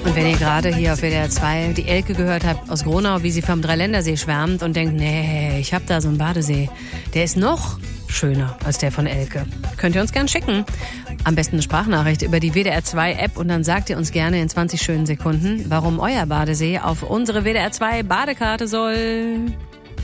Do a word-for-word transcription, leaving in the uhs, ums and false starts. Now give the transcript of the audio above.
Und wenn ihr gerade hier auf W D R zwei die Elke gehört habt aus Gronau, wie sie vom Dreiländersee schwärmt und denkt, nee, ich hab da so einen Badesee, der ist noch schöner als der von Elke. Könnt ihr uns gern schicken. Am besten eine Sprachnachricht über die W D R zwei App und dann sagt ihr uns gerne in zwanzig schönen Sekunden, warum euer Badesee auf unsere W D R zwei Badekarte soll.